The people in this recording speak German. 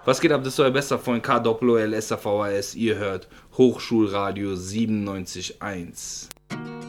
Was geht ab, das ist euer bester Freund KOOL SAVHS. Ihr hört Hochschulradio 97.1.